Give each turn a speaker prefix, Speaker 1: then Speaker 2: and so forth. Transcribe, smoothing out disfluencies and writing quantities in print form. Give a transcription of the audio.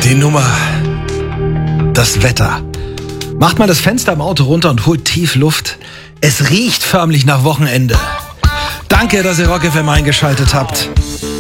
Speaker 1: Die Nummer. Das Wetter. Macht mal das Fenster im Auto runter und holt tief Luft. Es riecht förmlich nach Wochenende. Danke, dass ihr Rock FM eingeschaltet habt.